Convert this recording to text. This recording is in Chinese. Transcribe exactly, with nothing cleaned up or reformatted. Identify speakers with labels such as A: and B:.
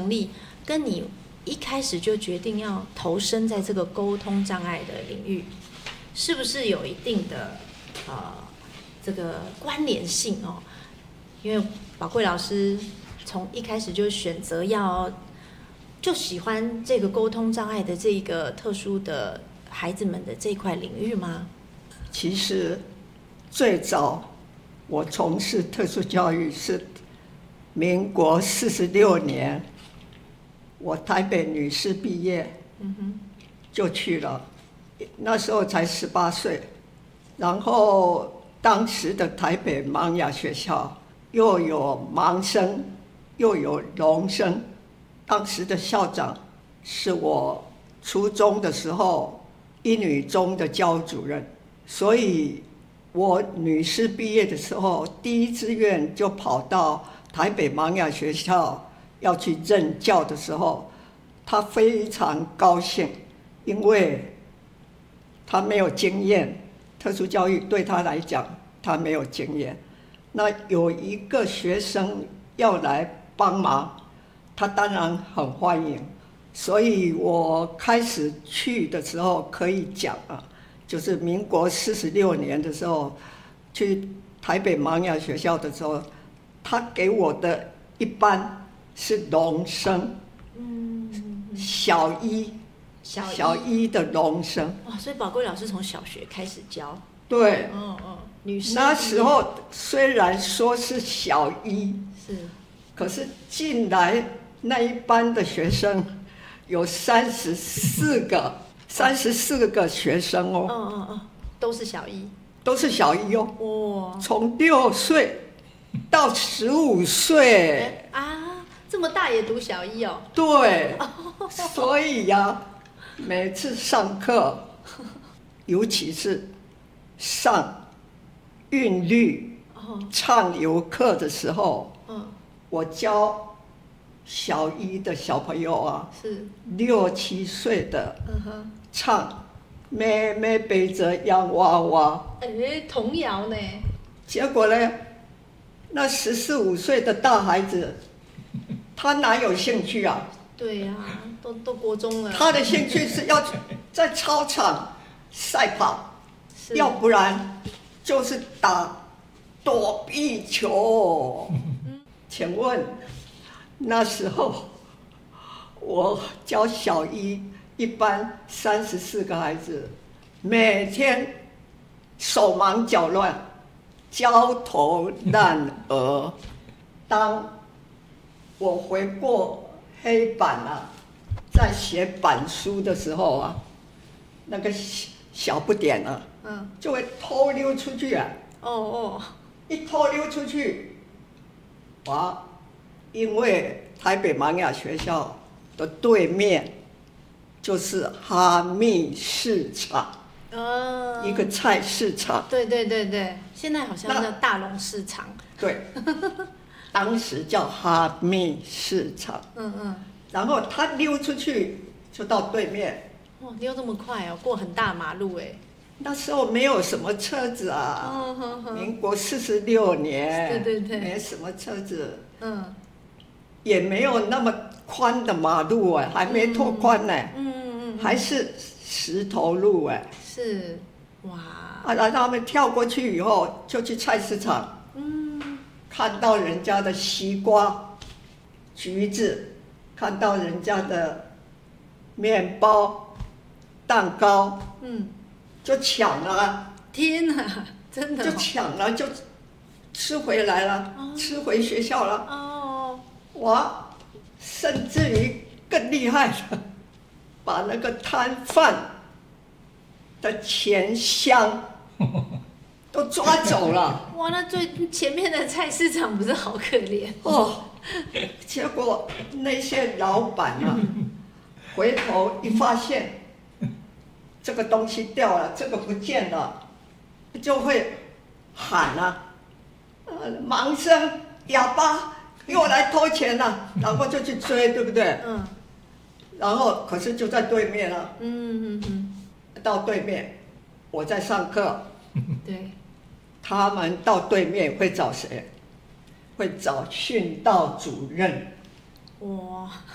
A: 成立，跟你一开始就决定要投身在这个沟通障碍的领域，是不是有一定的呃这个关联性哦？因为宝贵老师从一开始就选择要就喜欢这个沟通障碍的这个特殊的孩子们的这一块领域吗？
B: 其实最早我从事特殊教育是民国四十六年，我台北女师毕业，嗯哼，就去了，那时候才十八岁，然后当时的台北盲哑学校又有盲生，又有聋生，当时的校长是我初中的时候一女中的教主任，所以我女师毕业的时候，第一志愿就跑到台北盲哑学校要去任教的时候，他非常高兴，因为他没有经验，特殊教育对他来讲他没有经验，那有一个学生要来帮忙，他当然很欢迎。所以我开始去的时候可以讲啊，就是民国四十六年的时候，去台北盲哑学校的时候，他给我的一班是聋生，嗯，小一，
A: 小一
B: 小一的聋生。
A: 哦，所以宝贵老师从小学开始教。
B: 对，
A: 嗯嗯，女生
B: 那时候虽然说是小一，
A: 是，
B: 可是进来那一班的学生有三十四个，三十四个学生哦。
A: 嗯嗯嗯，都是小一，
B: 都是小一哦。
A: 哇，
B: 从六岁到十五岁
A: 啊，这么大也读小一哦。
B: 对，所以呀、啊，每次上课，尤其是上韵律、唱游课的时候，嗯，我教小一的小朋友啊，是六七岁的，嗯哼，唱妹妹背着洋娃娃，
A: 哎，童谣呢？
B: 结果呢，那十四五岁的大孩子，他哪有兴趣啊？
A: 对呀、啊，都都国中了。
B: 他的兴趣是要在操场赛跑，要不然就是打躲避球。请问那时候我教小一，一班三十四个孩子，每天手忙脚乱，焦头烂额。当我回过黑板啊，在写板书的时候啊，那个小不点啊，嗯，就会偷溜出去啊。哦哦，一偷溜出去，哇！因为台北盲哑学校的对面就是哈密市场，哦，一个菜市场。
A: 对对对对，现在好像叫大龙市场。
B: 对，当时叫哈密市场。嗯嗯。然后他溜出去就到对面。
A: 哇，溜这么快哦，过很大马路哎。
B: 那时候没有什么车子啊，嗯哼哼，民国四十六年，对对对，没什么车子，嗯，也没有那么宽的马路哎，还没拓宽呢，嗯嗯嗯，还是石头路哎，
A: 是，哇，
B: 啊，然后他们跳过去以后就去菜市场，嗯，看到人家的西瓜、橘子，看到人家的面包、蛋糕，嗯。就抢了，
A: 天哪，真的、哦、
B: 就抢了，就吃回来了，哦、吃回学校了。哦，哇，甚至于更厉害了，把那个摊贩的钱箱都抓走了。
A: 哇，那最前面的菜市场不是好可怜
B: 哦？结果那些老板啊，回头一发现。这个东西掉了，这个不见了，就会喊啊，呃，盲生哑巴又来偷钱了，然后就去追，对不对？嗯。然后可是就在对面了。嗯嗯嗯。到对面，我在上课。对。他们到对面会找谁？会找训导主任。哇。